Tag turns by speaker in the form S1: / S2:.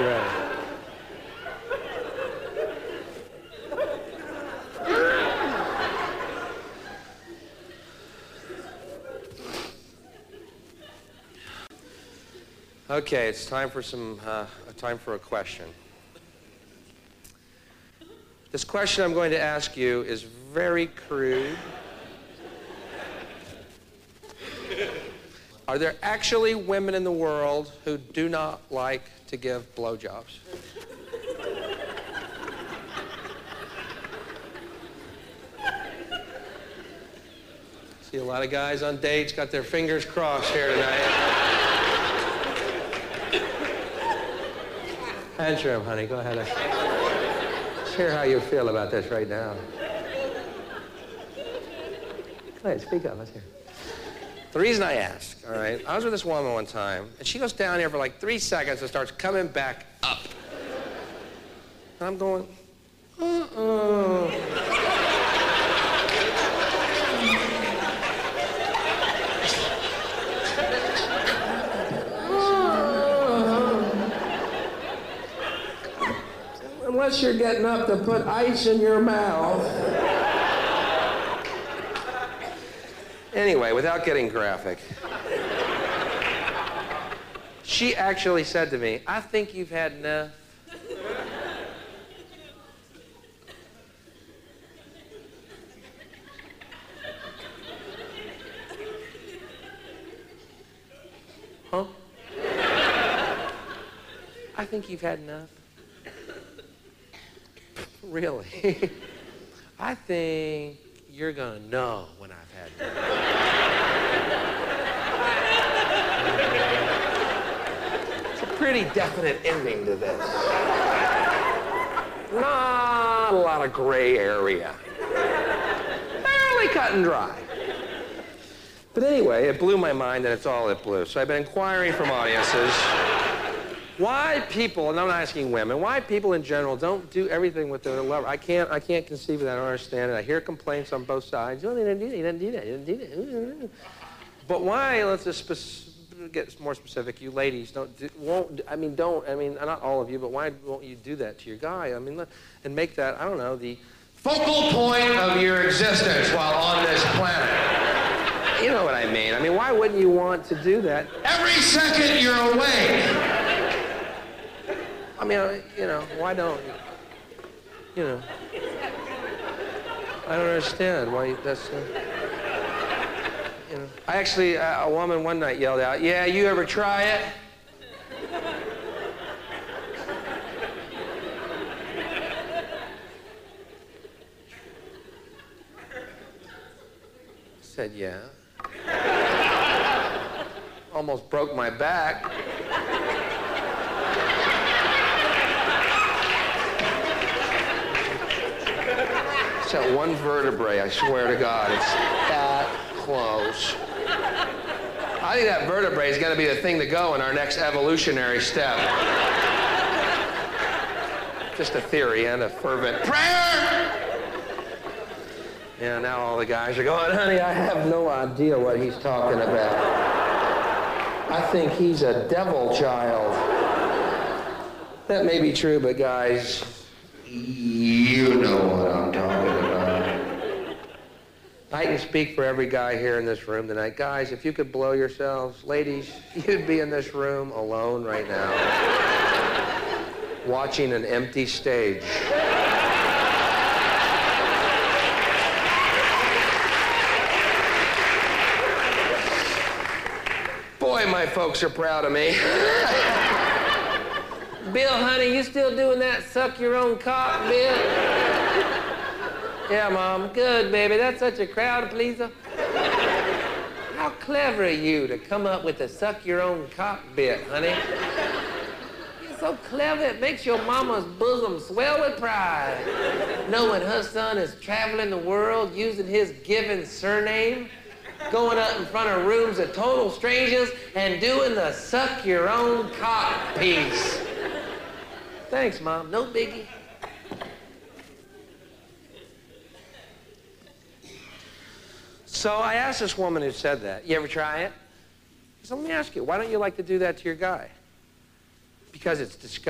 S1: right. Okay, it's time for a question. This question I'm going to ask you is very crude. Are there actually women in the world who do not like to give blowjobs? See a lot of guys on dates got their fingers crossed here tonight. Answer him, honey. Go ahead. Let's hear how you feel about this right now. Go ahead, speak up. Let's hear. The reason I ask, all right, I was with this woman one time, and she goes down here for like 3 seconds and starts coming back up. And I'm going, unless you're getting up to put ice in your mouth. Anyway, without getting graphic, she actually said to me, I think you've had enough. Huh? I think you've had enough. Really? I think you're gonna know when I've had enough. It's a pretty definite ending to this. Not a lot of gray area. Fairly cut and dry. But anyway, it blew my mind, and it's all it blew. So I've been inquiring from audiences why people, and I'm not asking women, why people in general don't do everything with their lover. I can't conceive of that. I don't understand it. I hear complaints on both sides. Oh, they didn't do that. He didn't do that. He didn't do that. But why? Let's just get more specific. You ladies not all of you, but why won't you do that to your guy? I mean, and make that, I don't know, the focal point of your existence while on this planet. You know what I mean? I mean, why wouldn't you want to do that? Every second you're awake. I mean, why don't, I don't understand why that's, I actually, a woman one night yelled out, yeah, you ever try it? I said, yeah. Almost broke my back. It's that one vertebrae, I swear to God. It's that close. I think that vertebrae is going to be the thing to go in our next evolutionary step. Just a theory and a fervent prayer. Yeah, now all the guys are going, honey, I have no idea what he's talking about. I think he's a devil child. That may be true, but guys, you know what I'm talking about. I can speak for every guy here in this room tonight. Guys, if you could blow yourselves, ladies, you'd be in this room alone right now, watching an empty stage. Boy, my folks are proud of me. Bill, honey, you still doing that suck your own cock, Bill? Yeah, Mom. Good, baby. That's such a crowd pleaser. How clever of you to come up with the suck your own cock bit, honey. You're so clever, it makes your mama's bosom swell with pride. Knowing her son is traveling the world using his given surname, going up in front of rooms of total strangers and doing the suck your own cock piece. Thanks, Mom. No biggie. So I asked this woman who said that, you ever try it? I said, let me ask you, why don't you like to do that to your guy? Because it's disgusting.